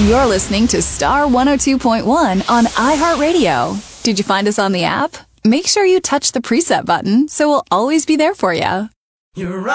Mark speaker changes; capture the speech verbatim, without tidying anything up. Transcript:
Speaker 1: You're listening to Star one oh two point one on iHeartRadio. Did you find us on the app? Make sure you touch the preset button so we'll always be there for you. You're right.